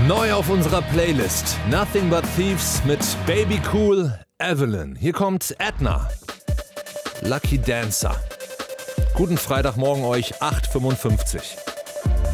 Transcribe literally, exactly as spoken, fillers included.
Neu auf unserer Playlist Nothing But Thieves mit Baby Cool, Evelyn. Hier kommt Edna, Lucky Dancer. Guten Freitagmorgen euch, acht Uhr fünfundfünfzig.